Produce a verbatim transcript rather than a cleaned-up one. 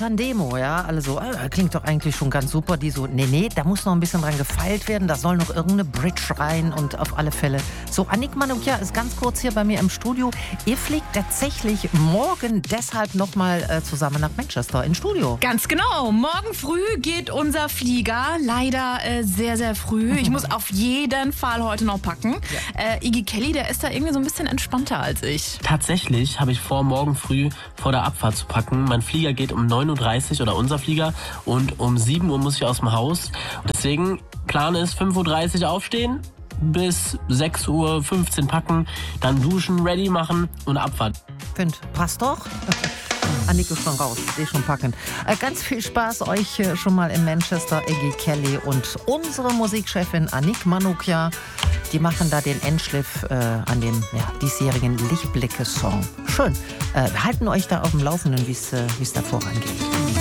Sandemo, ja, alle so, äh, klingt doch eigentlich schon ganz super. Die so, nee, nee, da muss noch ein bisschen dran gefeilt werden, da soll noch irgendeine Bridge rein und auf alle Fälle. So, Annick Manoukian ist ganz kurz hier bei mir im Studio. Ihr fliegt tatsächlich morgen deshalb nochmal äh, zusammen nach Manchester ins Studio. Ganz genau, morgen früh geht unser Flieger, leider äh, sehr, sehr früh. Ich muss auf jeden Fall heute noch packen. Ja. Äh, Iggy Kelly, der ist da irgendwie so ein bisschen entspannter als ich. Tatsächlich habe ich vor, morgen früh vor der Abfahrt zu packen. Mein Flieger geht um neun Uhr dreißig oder unser Flieger und um sieben Uhr muss ich aus dem Haus. Deswegen, Plan ist fünf Uhr dreißig aufstehen, bis sechs Uhr fünfzehn packen, dann duschen, ready machen und Abfahrt. Find, passt doch. Annick ist schon raus, die schon packen. Äh, ganz viel Spaß euch äh, schon mal in Manchester, Iggy Kelly und unsere Musikchefin Annick Manoukian. Die machen da den Endschliff äh, an dem ja, diesjährigen Lichtblicke-Song. Schön. Äh, wir halten euch da auf dem Laufenden, wie es äh, da vorangeht.